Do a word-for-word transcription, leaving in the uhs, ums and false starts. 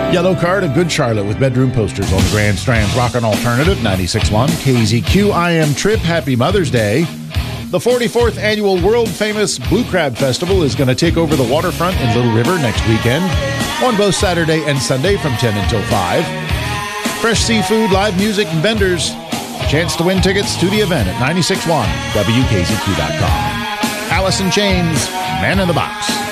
Yellow Card and Good Charlotte with bedroom posters on the Grand Strand's Rockin' Alternative, ninety-six point one K Z Q. I am Trip. Happy Mother's Day. The forty-fourth annual world-famous Blue Crab Festival is going to take over the waterfront in Little River next weekend on both Saturday and Sunday from ten until five. Fresh seafood, live music, and vendors. Chance to win tickets to the event at ninety-six point one W K Z Q dot com. Alice in Chains, Man in the Box.